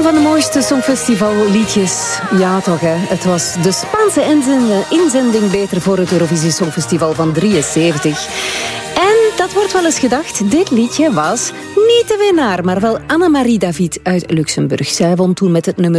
van de mooiste songfestivalliedjes. Ja, toch, hè. Het was de Spaanse inzending beter voor het Eurovisie Songfestival van 73. En dat wordt wel eens gedacht, dit liedje was niet de winnaar, maar wel Annemarie David uit Luxemburg. Zij won toen met het nummer